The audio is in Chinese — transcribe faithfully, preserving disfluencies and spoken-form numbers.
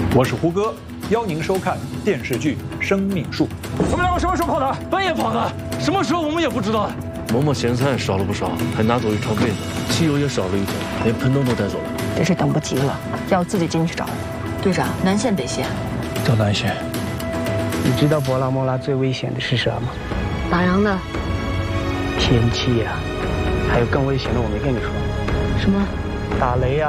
我是胡歌，邀您收看电视剧《生命树》。 我们两个什么时候跑的？ 半夜跑的，什么时候我们也不知道。 馍馍咸菜少了不少，还拿走一床被子，汽油也少了一桶，连盆灯都带走了。 真是等不及了，要自己进去找。 队长，南线北线？ 到南线。 你知道博拉莫拉最危险的是什么？ 打烊的。 天气呀、啊，还有更危险的我没跟你说。 什么？ 打雷呀、